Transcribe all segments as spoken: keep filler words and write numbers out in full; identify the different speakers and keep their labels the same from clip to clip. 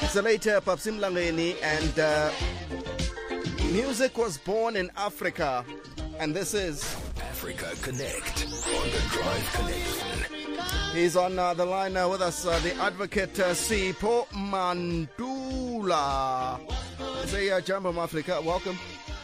Speaker 1: It's the late uh, Papsi Mlangeni, and uh, music was born in Africa, and this is
Speaker 2: Africa Connect on the Drive Connection.
Speaker 1: He's on uh, the line uh, with us, uh, the advocate uh, Sipho Mantula. Say, uh, Jambo Africa, welcome.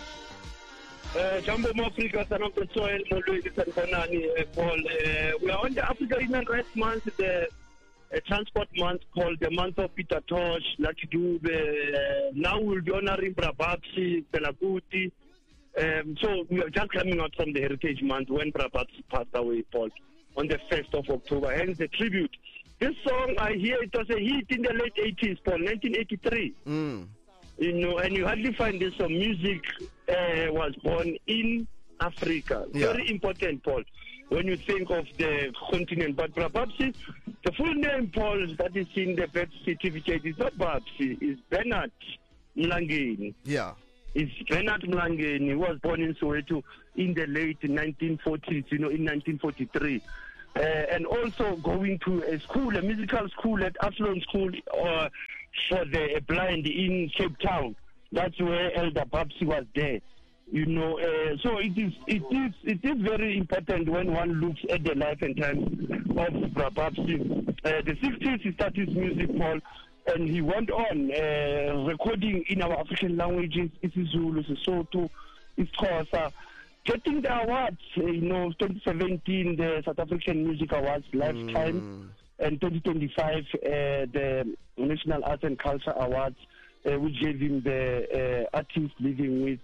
Speaker 3: Uh, Jambo Africa, son of the soil, Paul. Uh, we are on the Africa Human Rights Month, the uh, transport month called the month of Peter Tosh, Lucky Dube. Uh, now we'll be honoring Brabapsi, Pelaguti. Um, so we are just coming out from the Heritage Month when Brabapsi passed away, Paul, on the first of October. Hence the tribute. This song, I hear it was a hit in the late eighties, Paul, nineteen eighty-three.
Speaker 1: Mm.
Speaker 3: You know, and you hardly find this song. Music uh, was born in Africa.
Speaker 1: Yeah.
Speaker 3: Very important, Paul, when you think of the continent. But Brabapsi, the full name, Paul, that is in the birth certificate is not Babsi, it's Bernard Mlangeni.
Speaker 1: Yeah.
Speaker 3: It's Bernard Mlangeni. He was born in Soweto in the late nineteen forties, you know, in nineteen forty-three. Uh, and also going to a school, a musical school at Athlone School uh, for the blind in Cape Town. That's where Elder Babsi was there. You know, uh, so it is, it is, it is very important when one looks at the life and times of Babsi. Uh, the sixties he started his music, Paul, and he went on uh, recording in our African languages, isiZulu, Sesotho, isiXhosa, getting the awards, uh, you know, twenty seventeen, the South African Music Awards, Lifetime, mm. and twenty twenty-five, uh, the National Arts and Culture Awards, uh, which gave him the uh, artist living with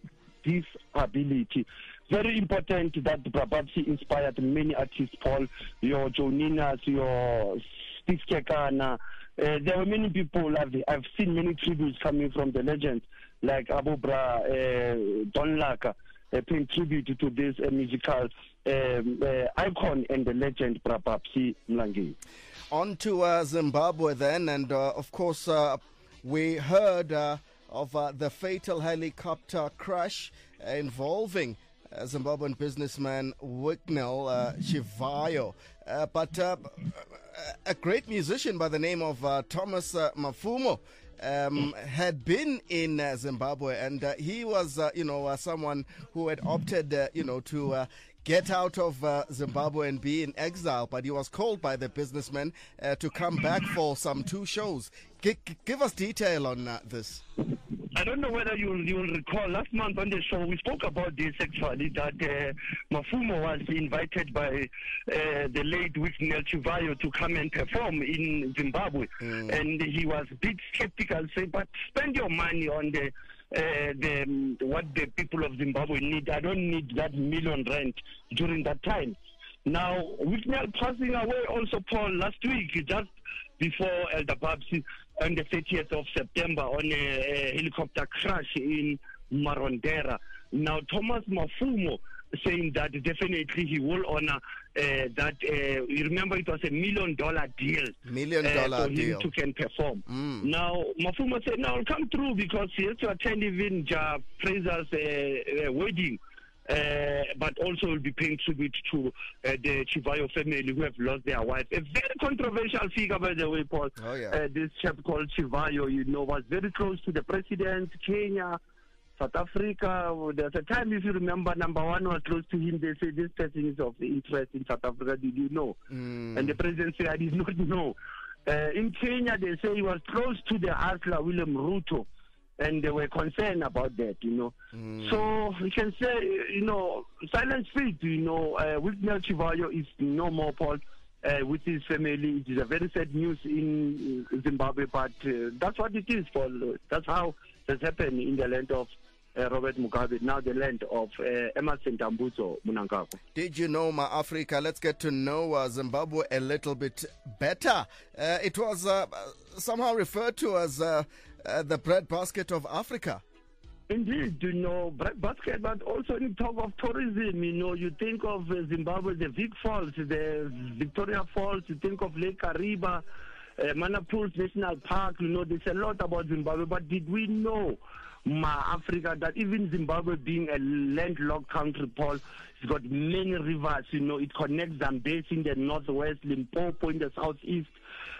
Speaker 3: disability. Very important that Brabapsi inspired many artists, Paul, your Joninas, your Steve Kekana. Uh, there were many people, I've, I've seen many tributes coming from the legends, like Abobra, uh, Don Laka, uh, paying tribute to this uh, musical um, uh, icon and the legend Brabapsi Mlangeni.
Speaker 1: On to uh, Zimbabwe then, and uh, of course uh, we heard uh, of uh, the fatal helicopter crash uh, involving uh, Zimbabwean businessman Wicknell uh, Chivayo. Uh, but uh, a great musician by the name of uh, Thomas uh, Mafumo um, had been in uh, Zimbabwe, and uh, he was, uh, you know, uh, someone who had opted, uh, you know, to uh, get out of uh, Zimbabwe and be in exile, but he was called by the businessman uh, to come back for some two shows. G- give us detail on uh, this.
Speaker 3: I don't know whether you'll, you'll recall, last month on the show, we spoke about this actually, that uh, Mafumo was invited by uh, the late Wicknell Chivayo to come and perform in Zimbabwe. Mm. And he was a bit skeptical, saying, but spend your money on the Uh, the, um, what the people of Zimbabwe need. I don't need that million rent during that time. Now, Wicknell passing away also, Paul, last week, just before Elder Babsi, on the thirtieth of September, on a, a helicopter crash in Marondera. Now, Thomas Mafumo saying that definitely he will honor uh, that. Uh, you remember it was a million dollar deal.
Speaker 1: Million dollar
Speaker 3: uh, for
Speaker 1: deal.
Speaker 3: him to can perform.
Speaker 1: Mm.
Speaker 3: Now, Mafumo said, no, I'll come through because he has to attend even Ja Fraser's uh, uh, wedding. Uh, but also will be paying tribute to uh, the Chivayo family who have lost their wife. A very controversial figure, by the way, Paul.
Speaker 1: Oh, yeah.
Speaker 3: Uh, this chap called Chivayo, you know, was very close to the president, Kenya, South Africa. There's a time, if you remember, number one was close to him. They say this person is of interest in South Africa. Did you know?
Speaker 1: Mm.
Speaker 3: And the president said, I did not know. Uh, in Kenya, they say he was close to the Hustler, William Ruto. And they were concerned about that, you know. Mm. So we can say, you know, silent feet, you know, uh, Wicknell Chivayo is no more, Paul, uh, with his family. It is a very sad news in Zimbabwe, but uh, that's what it is, Paul. That's how it has happened in the land of uh, Robert Mugabe, now the land of uh, Emmerson Dambudzo Mnangagwa.
Speaker 1: Did you know, Ma Africa? Let's get to know uh, Zimbabwe a little bit better. Uh, it was uh, somehow referred to as uh, uh, the breadbasket of Africa.
Speaker 3: Indeed, you know, breadbasket, but also in talk of tourism, you know, you think of uh, Zimbabwe, the Vic Falls, the Victoria Falls, you think of Lake Kariba, uh, Manapult National Park, you know, there's a lot about Zimbabwe, but did we know, Ma Africa, that even Zimbabwe being a landlocked country, Paul, it's got many rivers, you know, it connects Zambezi in the northwest, Limpopo in the southeast,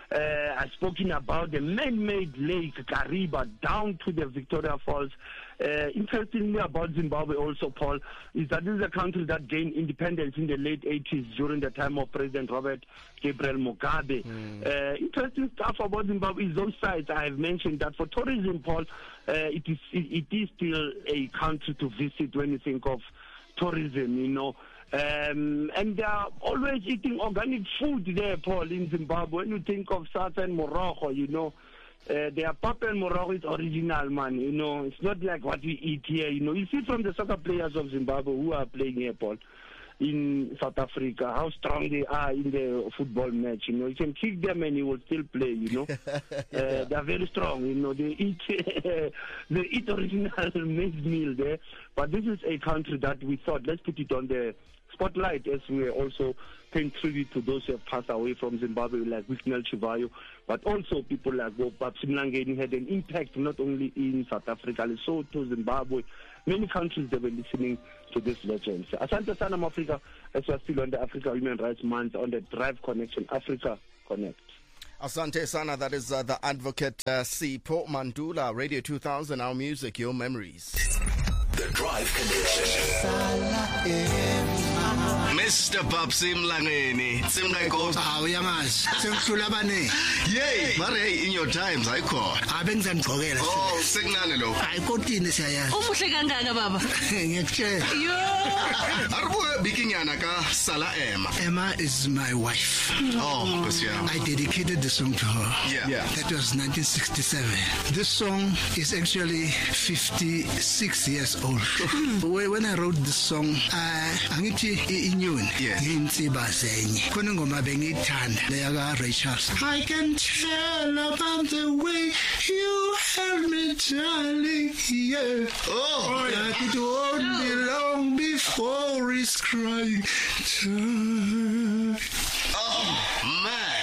Speaker 3: Uh, I've spoken about the man-made lake, Kariba, down to the Victoria Falls. Uh, interestingly about Zimbabwe also, Paul, is that this is a country that gained independence in the late eighties during the time of President Robert Gabriel Mugabe. Mm. Uh, interesting stuff about Zimbabwe is those sites I have mentioned that for tourism, Paul, uh, it is it, it is still a country to visit when you think of tourism, you know. Um, and they are always eating organic food there, Paul, in Zimbabwe. When you think of Southern Morocco, you know, uh, their pap and Morocco is original, man. You know, it's not like what we eat here. You know, you see from the soccer players of Zimbabwe who are playing here, Paul, in South Africa, how strong they are in the football match. You know, you can kick them and you will still play. You know, yeah. uh, they are very strong. You know, they eat they eat original maize meal there. But this is a country that we thought, let's put it on the spotlight as we are also paying tribute to those who have passed away from Zimbabwe, like Wicknell Chivayo, but also people like Babsi Mlangeni had an impact not only in South Africa, Lesotho, Zimbabwe, many countries that were listening to these legends. Asante Sana Africa, as we are still on the Africa Human Rights Month on the Drive Connection, Africa Connect.
Speaker 1: Asante Sana, that is uh, the advocate uh, C. Port Mandula, Radio two thousand, our music, your memories.
Speaker 2: The Drive Connection. Mister Babsi Mlangeni, Simla Ghost.
Speaker 4: Ah, uyangazi. Senghlula abaningi.
Speaker 1: Yay, but hey, in your times I call.
Speaker 4: Abengizanigqokela.
Speaker 1: Oh, signal lo.
Speaker 4: Hayi kodini siyayazi.
Speaker 5: Umuhle kangaka baba?
Speaker 4: Ngiyakutshela.
Speaker 5: Yo.
Speaker 1: Arubuke bikinyana ka Sala Emma.
Speaker 4: Emma is my wife.
Speaker 1: Oh, because yeah.
Speaker 4: I dedicated the song to her.
Speaker 1: Yeah. yeah.
Speaker 4: That was nineteen sixty-seven. This song is actually fifty-six years old. When I wrote this song, I angithi inyuni ngimtsiba zenye. Khona ingoma bengiyithanda leya ka Ray Charles. I can tell about the way you held me, darling. Yeah.
Speaker 1: Oh,
Speaker 4: that it won't be long before it's crying time.
Speaker 1: Oh man.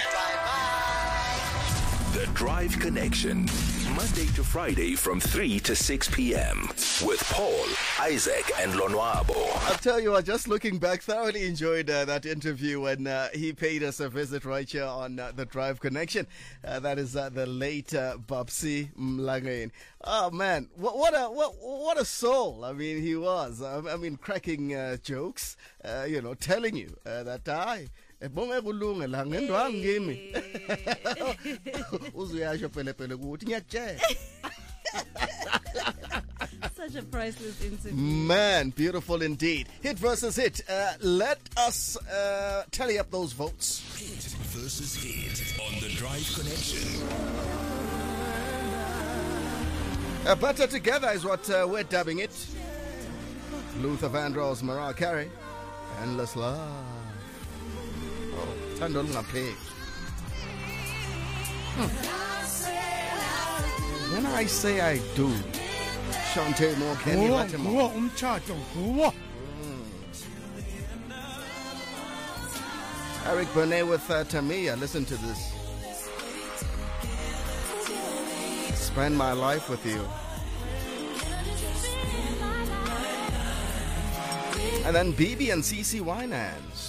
Speaker 2: The Drive Connection, Monday to Friday from three to six p.m. with Paul, Isaac, and Lonwabo.
Speaker 1: I'll tell you what, just looking back, thoroughly enjoyed uh, that interview when uh, he paid us a visit right here on uh, the Drive Connection. Uh, that is uh, the late uh, Babsi Mlangeni. Oh man, what, what a what what a soul! I mean, he was. I, I mean, cracking uh, jokes. Uh, you know, telling you uh, that I. Bonga kulungela ngendwa ngimi uzuyasho phele phele ukuthi ngiyakutshela.
Speaker 5: Such a priceless interview.
Speaker 1: Man, beautiful indeed. Hit versus hit. Uh, let us uh, tally up those votes.
Speaker 2: Hit versus hit on the Drive Connection.
Speaker 1: Uh, better together is what uh, we're dubbing it. Luther Vandross, Mariah Carey, Endless Love. Thando lungapheli. When I say I do, Shante Moore, Kenny Lattimore.
Speaker 4: Umtshato nguwo.
Speaker 1: Eric Benet with uh, Tamia. Listen to this. Spend my life with you. And then B B and C C Winans.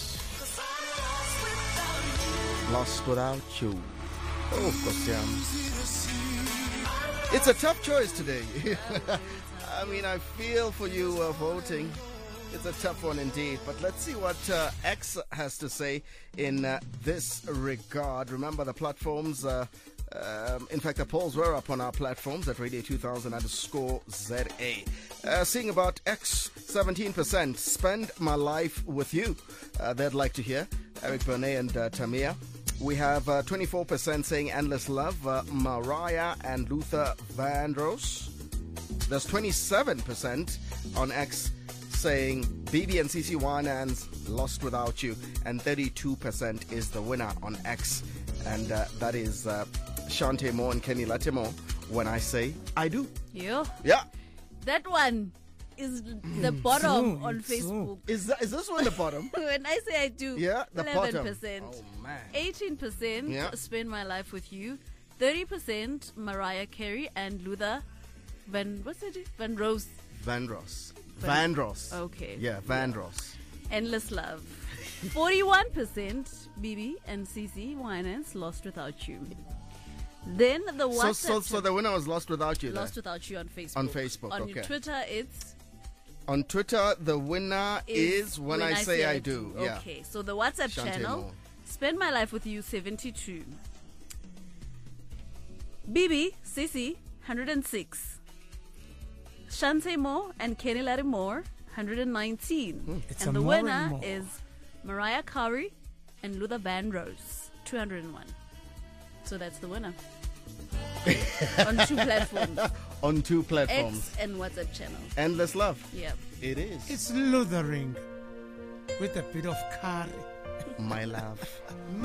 Speaker 1: Lost Without You. Oh, Kosiam. It's a tough choice today. I mean, I feel for you uh, voting. It's a tough one indeed. But let's see what uh, X has to say in uh, this regard. Remember the platforms. Uh, um, in fact, the polls were up on our platforms at Radio two thousand underscore Z A. Uh, seeing about X, seventeen percent. Spend my life with you. Uh, they'd like to hear. Eric Benet and uh, Tamia. We have uh, twenty-four percent saying Endless Love, uh, Mariah and Luther Vandross. There's twenty-seven percent on X saying B B and C C Winans, Lost Without You, and thirty-two percent is the winner on X, and uh, that is uh, Shante Moore and Kenny Lattimore, When I Say I Do.
Speaker 5: Yo.
Speaker 1: Yeah.
Speaker 5: That one is the bottom on Facebook.
Speaker 1: Is that, is this one the bottom?
Speaker 5: When I say I do,
Speaker 1: yeah, the
Speaker 5: eleven percent.
Speaker 1: Bottom. Oh, man.
Speaker 5: eighteen percent
Speaker 1: yeah.
Speaker 5: Spend My Life With You. thirty percent Mariah Carey and Luther Van, what's that? Van Rose.
Speaker 1: Vandross. Vandross.
Speaker 5: Okay.
Speaker 1: Yeah, Vandross.
Speaker 5: Endless Love. forty-one percent B B and C C Winans, Lost Without You. Then the WhatsApp.
Speaker 1: So, so, so the winner was Lost Without You.
Speaker 5: Lost
Speaker 1: there.
Speaker 5: Without You on Facebook.
Speaker 1: On Facebook,
Speaker 5: On
Speaker 1: okay.
Speaker 5: Twitter, it's.
Speaker 1: On Twitter, the winner is, is When, I, Say, I Do.
Speaker 5: do.
Speaker 1: Yeah.
Speaker 5: Okay, so the WhatsApp
Speaker 1: Shante
Speaker 5: channel,
Speaker 1: Moore.
Speaker 5: Spend My Life With You, seventy-two. B B, Sissy, one hundred six. Shante Moore and Kenny Larry Moore, one hundred nineteen.
Speaker 1: Hmm.
Speaker 6: It's
Speaker 5: and
Speaker 6: a
Speaker 5: the
Speaker 6: more
Speaker 5: winner
Speaker 6: and more.
Speaker 5: is Mariah Carey and Luther Vandross, two hundred one. So that's the winner. On two platforms.
Speaker 1: On two platforms.
Speaker 5: X and WhatsApp channel.
Speaker 1: Endless Love.
Speaker 5: Yeah.
Speaker 1: It is.
Speaker 6: It's luthering with a bit of curry.
Speaker 1: My love.